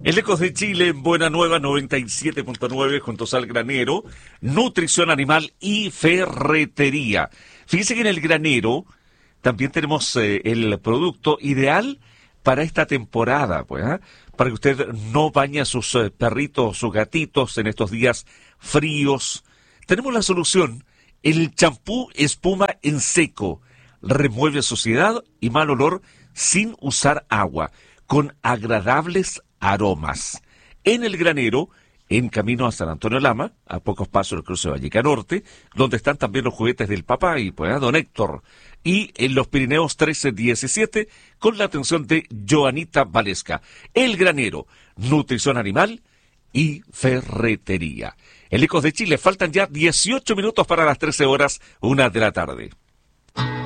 El Ecos de Chile en Buena Nueva 97.9 juntos al granero, nutrición animal y ferretería. Fíjese que en el granero también tenemos el producto ideal para esta temporada, pues, para que usted no bañe a sus perritos, sus gatitos en estos días fríos. Tenemos la solución, el champú espuma en seco. Remueve suciedad y mal olor sin usar agua, con agradables aromas. En el granero, en camino a San Antonio Lama, a pocos pasos del cruce de Valleca Norte, donde están también los juguetes del papá y pues don Héctor. Y en los Pirineos 1317, con la atención de Joanita Valesca. El granero, nutrición animal y ferretería. El Ecos de Chile, faltan ya 18 minutos para las 13 horas, 1 de la tarde.